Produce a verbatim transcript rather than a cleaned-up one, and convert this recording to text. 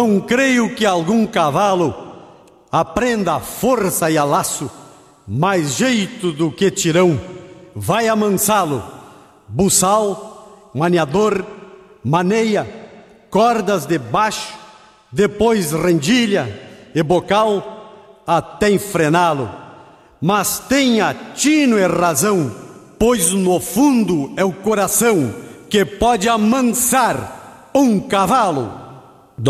Não creio que algum cavalo aprenda a força e a laço, mais jeito do que tirão, vai amansá-lo. Buçal, maniador, maneia, cordas de baixo, depois rendilha e bocal, até enfrená-lo. Mas tenha tino e razão, pois no fundo é o coração que pode amansar um cavalo.